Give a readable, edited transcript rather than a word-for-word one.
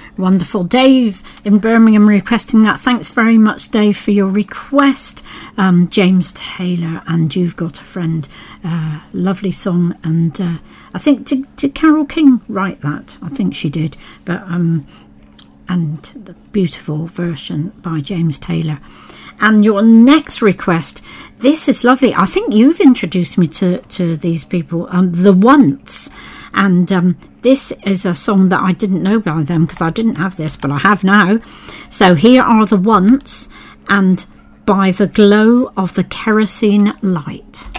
Wonderful. Dave in Birmingham requesting that. Thanks very much, Dave, for your request. James Taylor and You've Got a Friend. Lovely song. And I think, did Carole King write that? I think she did. But and the beautiful version by James Taylor. And your next request, this is lovely. I think you've introduced me to these people, The Once. And this is a song that I didn't know by them because I didn't have this, but I have now. So here are The Once and By the Glow of the Kerosene Light.